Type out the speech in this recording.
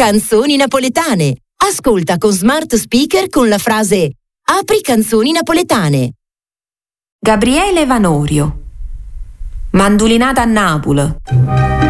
Canzoni napoletane. Ascolta con smart speaker con la frase "Apri canzoni napoletane". Gabriele Vanorio. Mandulinata a Napoli.